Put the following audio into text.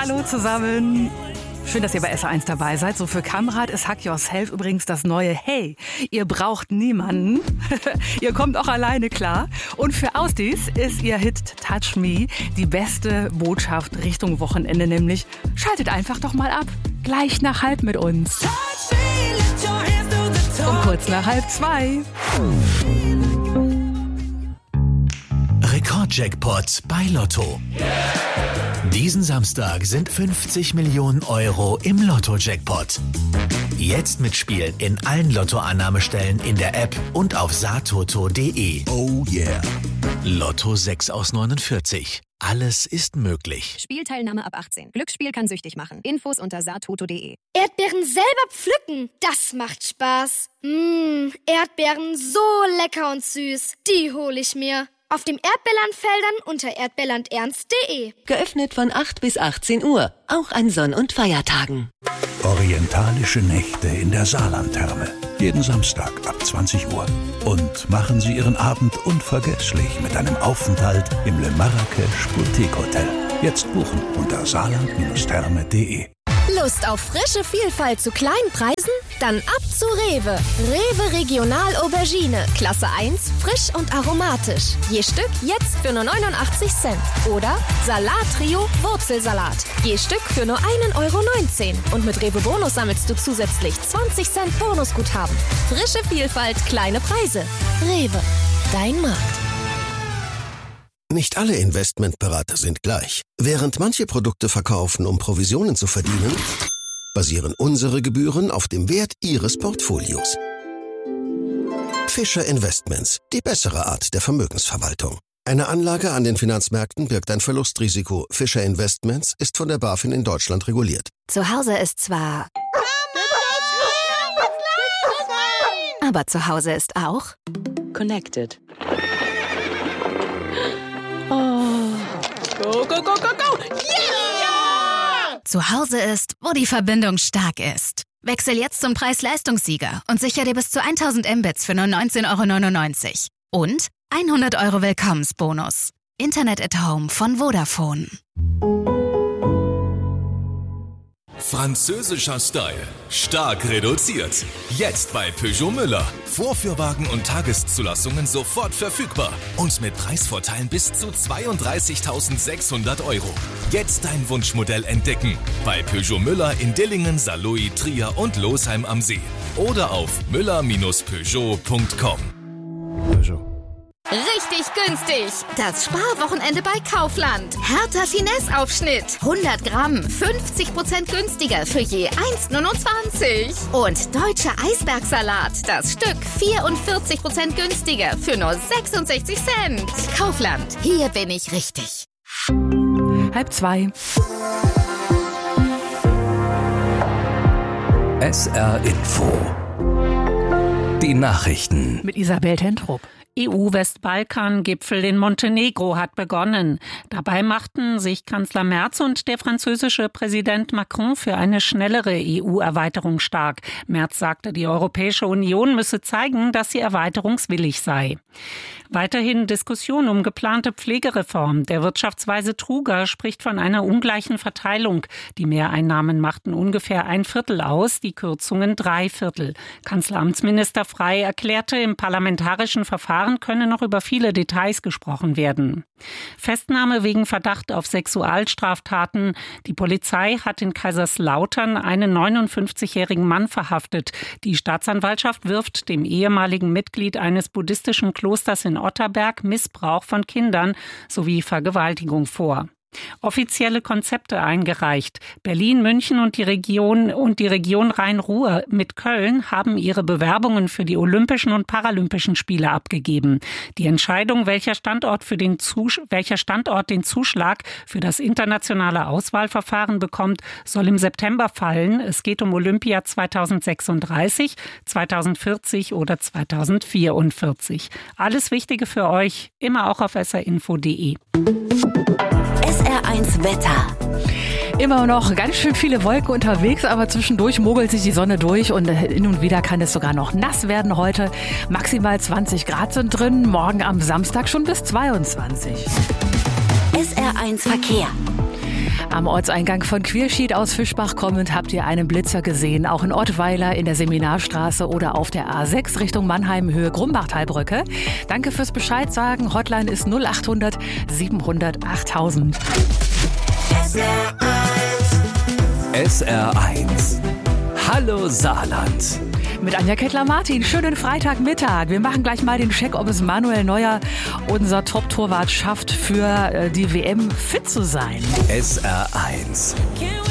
Hallo zusammen. Schön, dass ihr bei SR1 dabei seid. So für Kamrad ist Hack Yourself übrigens das neue Hey, ihr braucht niemanden. Ihr kommt auch alleine klar. Und für Ausdies ist ihr Hit Touch Me die beste Botschaft Richtung Wochenende, nämlich schaltet einfach doch mal ab. Gleich nach halb mit uns. Um kurz nach 1:30. Rekordjackpot bei Lotto. Diesen Samstag sind 50 Millionen Euro im Lotto-Jackpot. Jetzt mitspielen in allen Lottoannahmestellen in der App und auf satoto.de. Oh yeah. Lotto 6 aus 49. Alles ist möglich. Spielteilnahme ab 18. Glücksspiel kann süchtig machen. Infos unter satoto.de. Erdbeeren selber pflücken, das macht Spaß. Erdbeeren so lecker und süß, die hole ich mir. Auf dem Erdbeerlandfeldern unter erdbeerlandernst.de. Geöffnet von 8 bis 18 Uhr, auch an Sonn- und Feiertagen. Orientalische Nächte in der Saarlandtherme. Jeden Samstag ab 20 Uhr. Und machen Sie Ihren Abend unvergesslich mit einem Aufenthalt im Le Marrakech Boutique Hotel. Jetzt buchen unter saarland-therme.de. Lust auf frische Vielfalt zu kleinen Preisen? Dann ab zu Rewe. Rewe Regional Aubergine. Klasse 1, frisch und aromatisch. Je Stück jetzt für nur 89 Cent. Oder Salat-Trio Wurzelsalat. Je Stück für nur 1,19 €. Und mit Rewe Bonus sammelst du zusätzlich 20 Cent Bonusguthaben. Frische Vielfalt, kleine Preise. Rewe, dein Markt. Nicht alle Investmentberater sind gleich. Während manche Produkte verkaufen, um Provisionen zu verdienen, basieren unsere Gebühren auf dem Wert Ihres Portfolios. Fischer Investments, die bessere Art der Vermögensverwaltung. Eine Anlage an den Finanzmärkten birgt ein Verlustrisiko. Fischer Investments ist von der BaFin in Deutschland reguliert. Zu Hause ist zwar... Aber zu Hause ist auch... Connected. Go, go, go, go, go! Yeah! Zu Hause ist, wo die Verbindung stark ist. Wechsel jetzt zum Preis-Leistungssieger und sicher dir bis zu 1000 Mbits für nur 19,99 € Und 100 € Willkommensbonus. Internet at Home von Vodafone. Französischer Style. Stark reduziert. Jetzt bei Peugeot Müller. Vorführwagen und Tageszulassungen sofort verfügbar. Und mit Preisvorteilen bis zu 32.600 €. Jetzt dein Wunschmodell entdecken. Bei Peugeot Müller in Dillingen, Saarlouis, Trier und Losheim am See. Oder auf müller-peugeot.com. Peugeot. Richtig günstig. Das Sparwochenende bei Kaufland. Hertha Finesse-Aufschnitt. 100 Gramm, 50% günstiger für je 1,29 €. Und deutscher Eisbergsalat. Das Stück 44% günstiger für nur 66 Cent. Kaufland. Hier bin ich richtig. 1:30. SR Info. Die Nachrichten. Mit Isabel Tentrup. EU-Westbalkan-Gipfel in Montenegro hat begonnen. Dabei machten sich Kanzler Merz und der französische Präsident Macron für eine schnellere EU-Erweiterung stark. Merz sagte, die Europäische Union müsse zeigen, dass sie erweiterungswillig sei. Weiterhin Diskussion um geplante Pflegereform. Der Wirtschaftsweise Truger spricht von einer ungleichen Verteilung. Die Mehreinnahmen machten ungefähr 1/4 aus, die Kürzungen 3/4. Kanzleramtsminister Frey erklärte, im parlamentarischen Verfahren könne noch über viele Details gesprochen werden. Festnahme wegen Verdacht auf Sexualstraftaten. Die Polizei hat in Kaiserslautern einen 59-jährigen Mann verhaftet. Die Staatsanwaltschaft wirft dem ehemaligen Mitglied eines buddhistischen Klosters in Otterberg Missbrauch von Kindern sowie Vergewaltigung vor. Offizielle Konzepte eingereicht. Berlin, München und die Region Rhein-Ruhr mit Köln haben ihre Bewerbungen für die Olympischen und Paralympischen Spiele abgegeben. Die Entscheidung, welcher Standort den Zuschlag für das internationale Auswahlverfahren bekommt, soll im September fallen. Es geht um Olympia 2036, 2040 oder 2044. Alles Wichtige für euch, immer auch auf srinfo.de. SR1 Wetter. Immer noch ganz schön viele Wolken unterwegs, aber zwischendurch mogelt sich die Sonne durch und hin und wieder kann es sogar noch nass werden heute. Maximal 20 Grad sind drin, morgen am Samstag schon bis 22. SR1 Verkehr. Am Ortseingang von Quierschied aus Fischbach kommend habt ihr einen Blitzer gesehen. Auch in Ottweiler, in der Seminarstraße oder auf der A6 Richtung Mannheim Höhe Grumbachtalbrücke. Danke fürs Bescheid sagen. Hotline ist 0800 700 8000. SR1. Hallo Saarland. Mit Anja Kettler-Martin. Schönen Freitagmittag. Wir machen gleich mal den Check, ob es Manuel Neuer, unser Top-Torwart, schafft, für die WM fit zu sein. SR1.